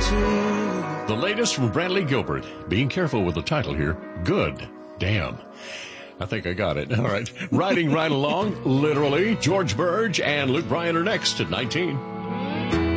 The latest from Bradley Gilbert. Being careful with the title here. Good. Damn. I think I got it. All right. Riding right along, literally. George Burge and Luke Bryan are next at 19.